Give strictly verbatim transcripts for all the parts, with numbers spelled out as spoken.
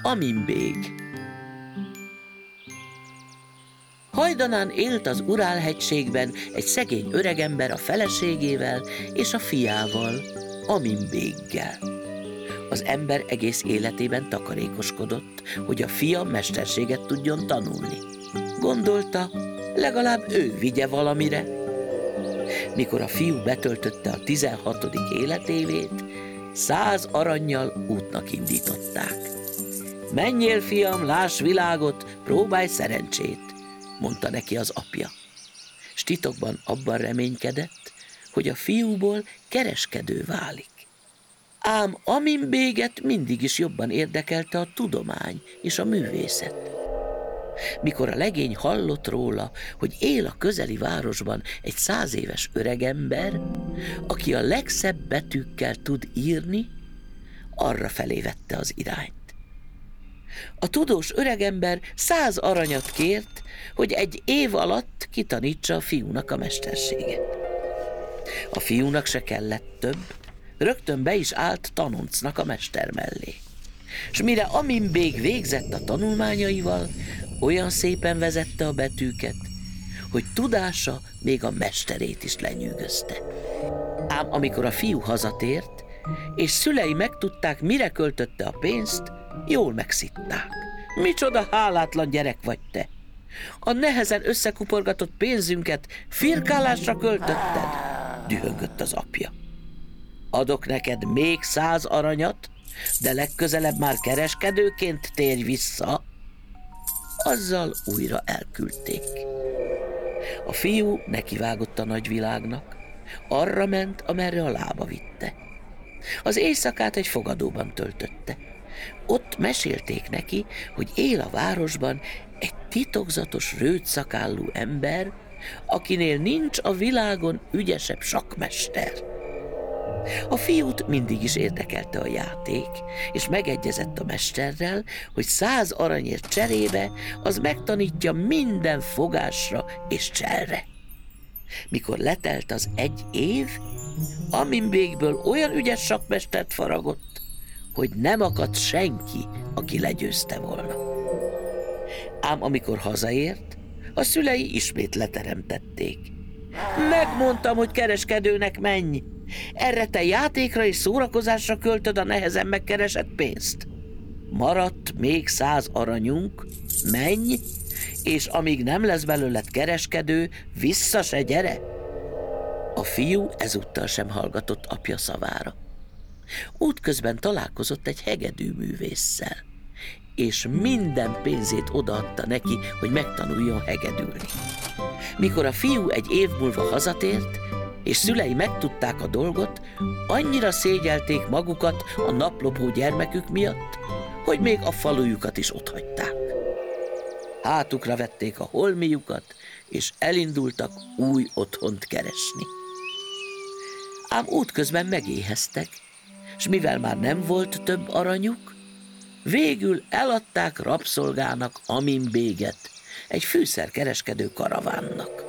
Amin-bég. Hajdanán élt az Urál-hegységben egy szegény öregember a feleségével és a fiával, Amin-béggel. Az ember egész életében takarékoskodott, hogy a fia mesterséget tudjon tanulni. Gondolta, legalább ő vigye valamire. Mikor a fiú betöltötte a tizenhatodik életévét, száz arannyal útnak indították. Menjél, fiam, láss világot, próbálj szerencsét, mondta neki az apja. S titokban abban reménykedett, hogy a fiúból kereskedő válik. Ám Amin-béget mindig is jobban érdekelte a tudomány és a művészet. Mikor a legény hallott róla, hogy él a közeli városban egy száz éves öregember, aki a legszebb betűkkel tud írni, arra felé vette az irányt. A tudós öregember száz aranyat kért, hogy egy év alatt kitanítsa a fiúnak a mesterséget. A fiúnak se kellett több, rögtön be is állt tanoncnak a mester mellé. S mire Amin-bég végzett a tanulmányaival, olyan szépen vezette a betűket, hogy tudása még a mesterét is lenyűgözte. Ám amikor a fiú hazatért, és szülei megtudták, mire költötte a pénzt, jól megszitták. Micsoda hálátlan gyerek vagy te! A nehezen összekuporgatott pénzünket firkálásra költötted, dühöngött az apja. Adok neked még száz aranyat, de legközelebb már kereskedőként térj vissza. Azzal újra elküldték. A fiú nekivágott a nagyvilágnak, arra ment, amerre a lába vitte. Az éjszakát egy fogadóban töltötte. Ott mesélték neki, hogy él a városban egy titokzatos rövidszakálú ember, akinél nincs a világon ügyesebb sakkmester. A fiút mindig is érdekelte a játék, és megegyezett a mesterrel, hogy száz aranyért cserébe az megtanítja minden fogásra és cselre. Mikor letelt az egy év, Amin-bégből olyan ügyes sakkmestert faragott, hogy nem akadt senki, aki legyőzte volna. Ám amikor hazaért, a szülei ismét leteremtették. Megmondtam, hogy kereskedőnek menj! Erre te játékra és szórakozásra költöd a nehezen megkeresett pénzt. Maradt még száz aranyunk, menj, és amíg nem lesz belőled kereskedő, vissza se gyere. A fiú ezúttal sem hallgatott apja szavára. Útközben találkozott egy hegedűművésszel, és minden pénzét odaadta neki, hogy megtanuljon hegedülni. Mikor a fiú egy év múlva hazatért, és szülei megtudták a dolgot, annyira szégyelték magukat a naplopó gyermekük miatt, hogy még a falujukat is otthagyták. Hátukra vették a holmiukat, és elindultak új otthont keresni. Ám útközben megéheztek, s mivel már nem volt több aranyuk, végül eladták rabszolgának Amin-béget, egy fűszerkereskedő karavánnak.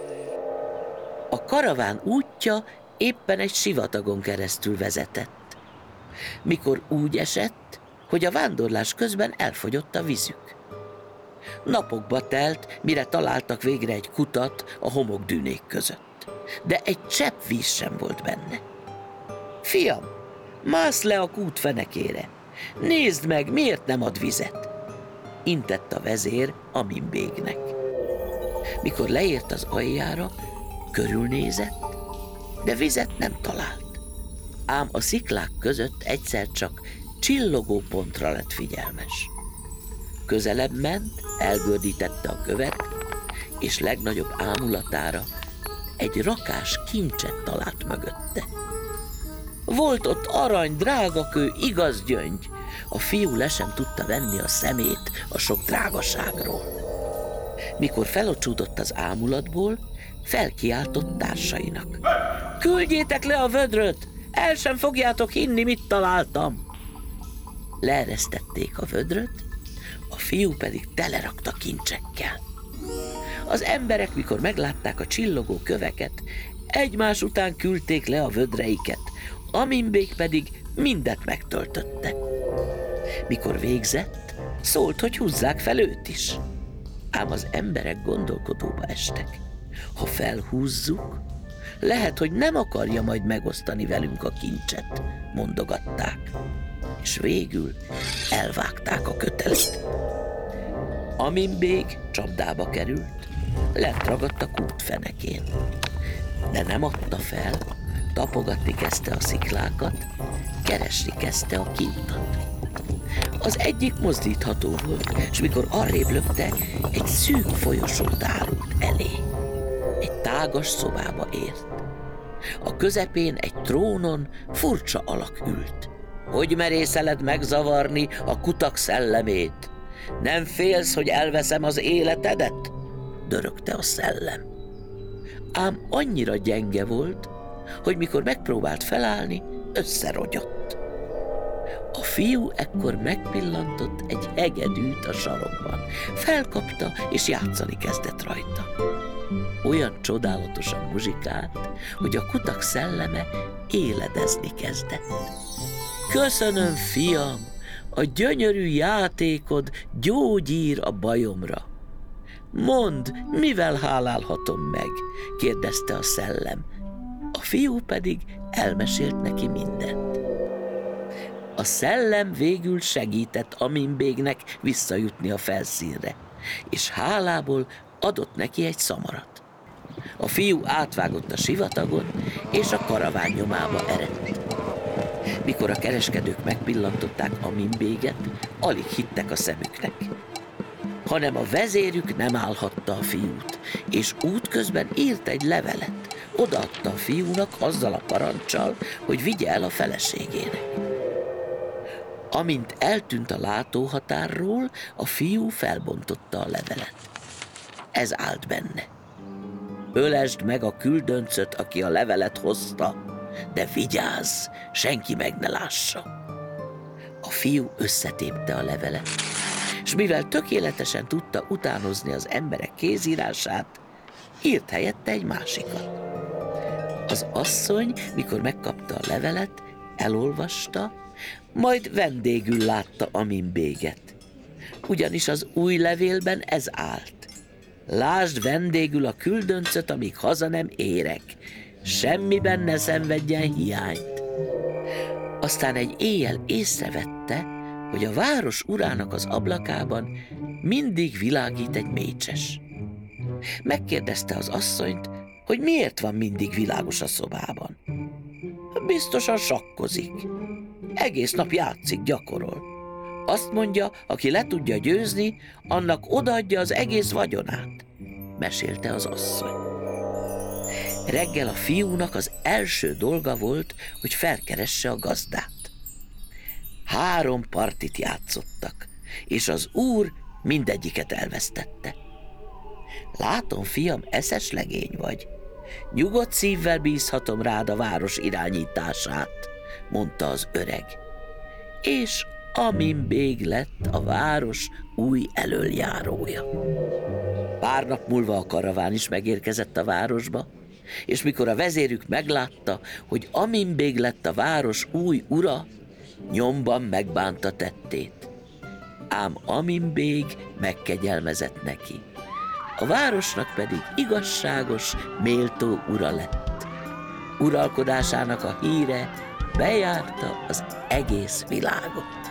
A karaván útja éppen egy sivatagon keresztül vezetett, mikor úgy esett, hogy a vándorlás közben elfogyott a vízük. Napokba telt, mire találtak végre egy kutat a homokdűnék között, de egy csepp víz sem volt benne. Fiam, mász le a kút fenekére, nézd meg, miért nem ad vizet, intett a vezér Amin-bégnek. Mikor leért az aljára, körülnézett, de vizet nem talált. Ám a sziklák között egyszer csak csillogó pontra lett figyelmes. Közelebb ment, elgördítette a követ, és legnagyobb ámulatára egy rakás kincset talált mögötte. Volt ott arany, drágakő, igaz gyöngy. A fiú le sem tudta venni a szemét a sok drágaságról. Mikor felocsúdott az ámulatból, felkiáltott társainak. Küldjétek le a vödröt, el sem fogjátok hinni, mit találtam. Leeresztették a vödröt, a fiú pedig telerakta kincsekkel. Az emberek, mikor meglátták a csillogó köveket, egymás után küldték le a vödreiket, Amin-bég pedig mindet megtöltötte. Mikor végzett, Szólt, hogy húzzák fel őt is. Ám az emberek gondolkodóba estek. Ha felhúzzuk, lehet, hogy nem akarja majd megosztani velünk a kincset, mondogatták. És végül elvágták a kötelet. Amin-bég csapdába került, lent ragadt a kút fenekén. De nem adta fel, tapogatni kezdte a sziklákat, keresni kezdte a kiutat. Az egyik mozdítható volt, és mikor arrébb lökte, egy szűk folyosót árult elé. Egy tágas szobába ért. A közepén egy trónon furcsa alak ült. Hogy merészeled megzavarni a kutak szellemét? Nem félsz, hogy elveszem az életedet? Dörögte a szellem. Ám annyira gyenge volt, hogy mikor megpróbált felállni, összerogyott. A fiú ekkor megpillantott egy hegedűt a sarokban. Felkapta, és játszani kezdett rajta. Olyan csodálatosan muzsikált, hogy a kutak szelleme éledezni kezdett. Köszönöm, fiam, a gyönyörű játékod gyógyír a bajomra. Mondd, mivel hálálhatom meg? Kérdezte a szellem. A fiú pedig elmesélt neki mindent. A szellem végül segített Amin-bégnek visszajutni a felszínre, és hálából adott neki egy szamarat. A fiú átvágott a sivatagon, és a karaván nyomába eredt. Mikor a kereskedők megpillantották Amin-béget, alig hittek a szemüknek. Hanem a vezérük nem állhatta a fiút, és útközben írt egy levelet. Odaadta a fiúnak azzal a paranccsal, hogy vigye el a feleségének. Amint eltűnt a látóhatárról, a fiú felbontotta a levelet. Ez állt benne. Ölesd meg a küldöncöt, aki a levelet hozta, de vigyázz, senki meg ne lássa. A fiú összetépte a levelet, és mivel tökéletesen tudta utánozni az emberek kézírását, írt helyette egy másikat. Az asszony, mikor megkapta a levelet, elolvasta, majd vendégül látta Amin-béget. Ugyanis az új levélben ez állt. Lásd vendégül a küldöncöt, amíg haza nem érek. Semmiben ne szenvedjen hiányt. Aztán egy éjjel észrevette, hogy a város urának az ablakában mindig világít egy mécses. Megkérdezte az asszonyt, hogy miért van mindig világos a szobában. Biztosan sakkozik. Egész nap játszik, gyakorol. Azt mondja, aki le tudja győzni, annak odaadja az egész vagyonát, mesélte az asszony. Reggel a fiúnak az első dolga volt, hogy felkeresse a gazdát. Három partit játszottak, és az úr mindegyiket elvesztette. Látom, fiam, eszes legény vagy. Nyugodt szívvel bízhatom rád a város irányítását, mondta az öreg. És Amin-bég lett a város új elöljárója. Pár nap múlva a karaván is megérkezett a városba, és mikor a vezérük meglátta, hogy Amin-bég lett a város új ura, nyomban megbánta tettét. Ám Amin-bég megkegyelmezett neki. A városnak pedig igazságos, méltó ura lett. Uralkodásának a híre bejárta az egész világot.